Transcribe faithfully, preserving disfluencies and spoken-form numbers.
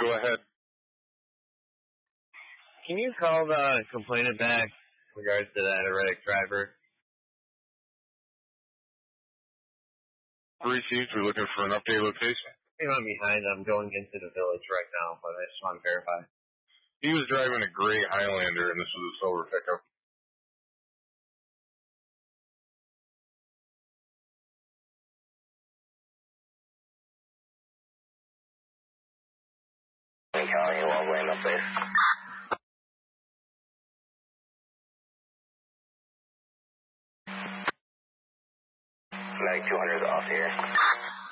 Go ahead. Can you call the complainant back in regards to that erratic driver? Received. We're looking for an update location. I'm behind. I'm going into the village right now, but I just want to verify. He was driving a gray Highlander, and this was a silver pickup. County, Longland, please. Mag two hundred is off here.